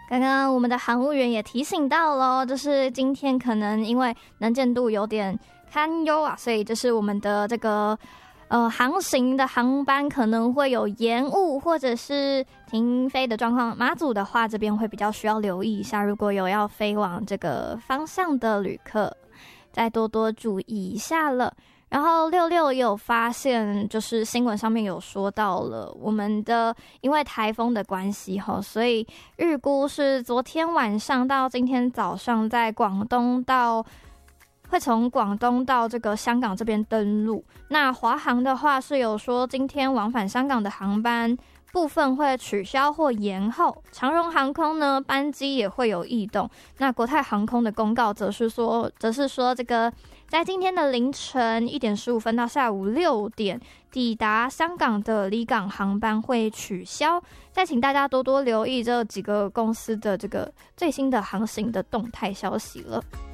刚刚我们的航务员也提醒到了，就是今天可能因为能见度有点堪忧啊，所以就是我们的这个航行的航班可能会有延误或者是停飞的状况。马祖的话，这边会比较需要留意一下，如果有要飞往这个方向的旅客，再多多注意一下了。然后66也有发现，就是新闻上面有说到了我们的因为台风的关系所以预估是昨天晚上到今天早上在广东到会从广东到这个香港这边登陆。那华航的话是有说今天往返香港的航班部分会取消或延后，长荣航空呢班机也会有异动。那国泰航空的公告则是说这个在今天的凌晨1点15分到下午6点抵达香港的离港航班会取消。再请大家多多留意这几个公司的这个最新的航行的动态消息了。